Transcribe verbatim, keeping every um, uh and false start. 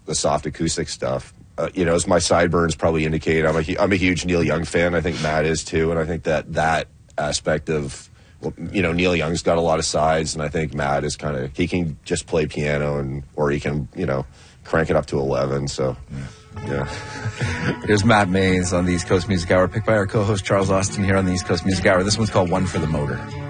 the soft acoustic stuff. Uh, you know, as my sideburns probably indicate, I'm a I'm a huge Neil Young fan. I think Matt is too, and I think that that aspect of, well, you know, Neil Young's got a lot of sides, and I think Matt is kind of, he can just play piano, and or he can, you know, crank it up to eleven. So, yeah. yeah. Here's Matt Mays on the East Coast Music Hour, picked by our co-host Charles Austin here on the East Coast Music Hour. This one's called One for the Motor.